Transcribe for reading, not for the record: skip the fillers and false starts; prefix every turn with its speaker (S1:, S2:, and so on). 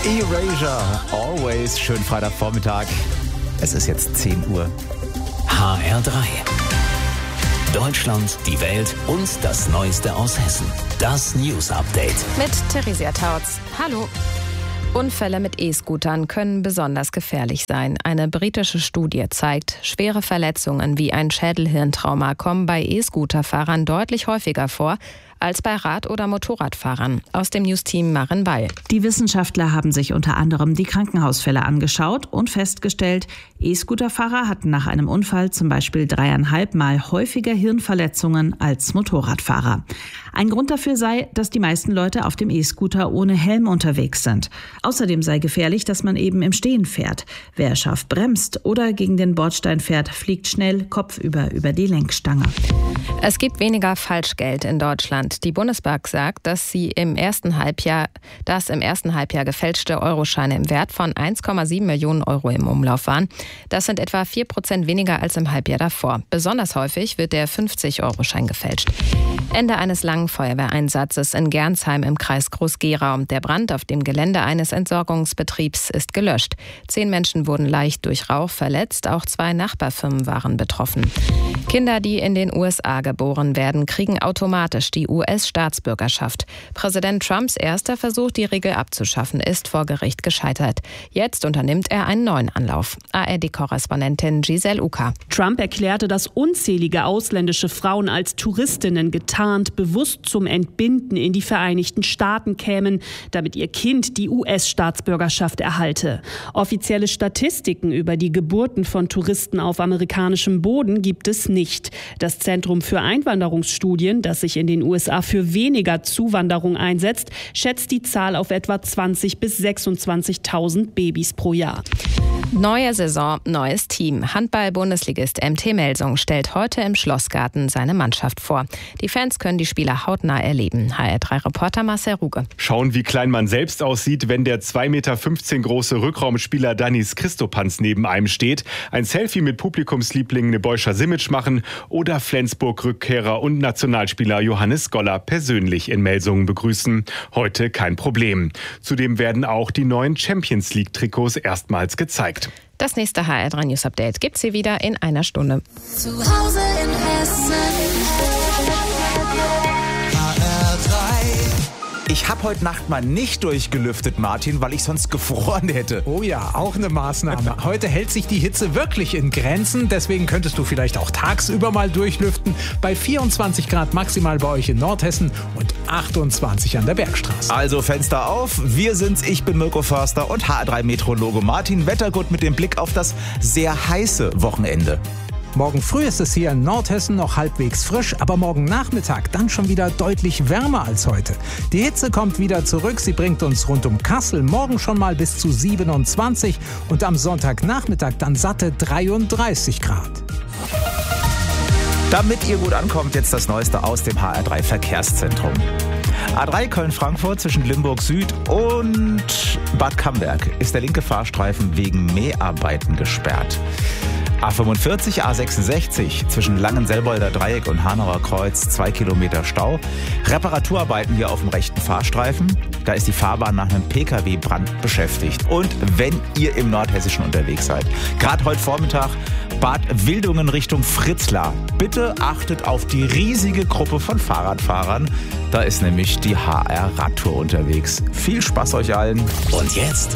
S1: Erasure, Always. Schönen Freitagvormittag. Es ist jetzt 10 Uhr.
S2: HR3. Deutschland, die Welt und das Neueste aus Hessen. Das News Update.
S3: Mit Theresia Tautz. Hallo. Unfälle mit E-Scootern können besonders gefährlich sein. Eine britische Studie zeigt, schwere Verletzungen wie ein Schädelhirntrauma kommen bei E-Scooterfahrern deutlich häufiger vor als bei Rad- oder Motorradfahrern. Aus dem News-Team Maren Weil.
S4: Die Wissenschaftler haben sich unter anderem die Krankenhausfälle angeschaut und festgestellt, E-Scooterfahrer hatten nach einem Unfall zum Beispiel 3,5 Mal häufiger Hirnverletzungen als Motorradfahrer. Ein Grund dafür sei, dass die meisten Leute auf dem E-Scooter ohne Helm unterwegs sind. Außerdem sei gefährlich, dass man eben im Stehen fährt. Wer scharf bremst oder gegen den Bordstein fährt, fliegt schnell kopfüber über die Lenkstange.
S3: Es gibt weniger Falschgeld in Deutschland. Die Bundesbank sagt, dass im ersten Halbjahr gefälschte Euroscheine im Wert von 1,7 Millionen Euro im Umlauf waren. Das sind etwa 4% weniger als im Halbjahr davor. Besonders häufig wird der 50-Euro-Schein gefälscht. Ende eines langen Feuerwehreinsatzes in Gernsheim im Kreis Groß-Gerau. Der Brand auf dem Gelände eines Entsorgungsbetriebs ist gelöscht. 10 Menschen wurden leicht durch Rauch verletzt. Auch 2 Nachbarfirmen waren betroffen. Kinder, die in den USA geboren werden, kriegen automatisch die US-Staatsbürgerschaft. Präsident Trumps erster Versuch, die Regel abzuschaffen, ist vor Gericht gescheitert. Jetzt unternimmt er einen neuen Anlauf. ARD-Korrespondentin Giselle Uka.
S5: Trump erklärte, dass unzählige ausländische Frauen als Touristinnen getarnt bewusst zum Entbinden in die Vereinigten Staaten kämen, damit ihr Kind die US-Staatsbürgerschaft erhalte. Offizielle Statistiken über die Geburten von Touristen auf amerikanischem Boden gibt es nicht. Das Zentrum für Einwanderungsstudien, das sich in den USA für weniger Zuwanderung einsetzt, schätzt die Zahl auf etwa 20.000 bis 26.000 Babys pro Jahr.
S3: Neue Saison, neues Team. Handball-Bundesligist MT Melsung stellt heute im Schlossgarten seine Mannschaft vor. Die Fans können die Spieler hautnah erleben. HR3-Reporter Marcel Ruge.
S6: Schauen, wie klein man selbst aussieht, wenn der 2,15 Meter große Rückraumspieler Danis Christopanz neben einem steht. Ein Selfie mit Publikumsliebling Nebojša Simic machen oder Flensburg-Rückkehrer und Nationalspieler Johannes Goller persönlich in Melsungen begrüßen. Heute kein Problem. Zudem werden auch die neuen Champions-League-Trikots erstmals gezeigt.
S3: Das nächste HR3 News Update gibt's hier wieder in einer Stunde.
S7: Zu Hause in Hessen.
S1: Ich habe heute Nacht mal nicht durchgelüftet, Martin, weil ich sonst gefroren hätte.
S8: Oh ja, auch eine Maßnahme. Heute hält sich die Hitze wirklich in Grenzen. Deswegen könntest du vielleicht auch tagsüber mal durchlüften. Bei 24 Grad maximal bei euch in Nordhessen und 28 an der Bergstraße.
S1: Also Fenster auf, wir sind's, ich bin Mirko Förster und HR3-Meteorologe Martin Wettergut mit dem Blick auf das sehr heiße Wochenende.
S8: Morgen früh ist es hier in Nordhessen noch halbwegs frisch, aber morgen Nachmittag dann schon wieder deutlich wärmer als heute. Die Hitze kommt wieder zurück, sie bringt uns rund um Kassel morgen schon mal bis zu 27 und am Sonntagnachmittag dann satte 33 Grad.
S1: Damit ihr gut ankommt, jetzt das Neueste aus dem HR3 Verkehrszentrum. A3 Köln-Frankfurt zwischen Limburg Süd und Bad Camberg ist der linke Fahrstreifen wegen Mäharbeiten gesperrt. A45, A66 zwischen Langenselbolder Dreieck und Hanauer Kreuz 2 Kilometer Stau. Reparaturarbeiten hier auf dem rechten Fahrstreifen. Da ist die Fahrbahn nach einem Pkw-Brand beschäftigt. Und wenn ihr im Nordhessischen unterwegs seid, gerade heute Vormittag Bad Wildungen Richtung Fritzlar, bitte achtet auf die riesige Gruppe von Fahrradfahrern. Da ist nämlich die HR Radtour unterwegs. Viel Spaß euch allen.
S2: Und jetzt